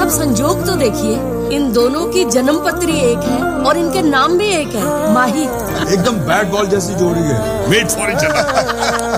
अब संजोग तो देखिए, इन दोनों की जन्म पत्री एक है और इनके नाम भी एक है, माही। एकदम बैट बॉल जैसी जोड़ी है। Wait for it.